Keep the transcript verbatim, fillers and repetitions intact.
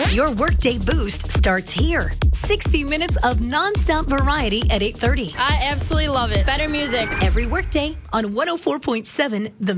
Your Workday Boost starts here. sixty minutes of nonstop variety at eight thirty. I absolutely love it. Better music. Every workday on one oh four point seven The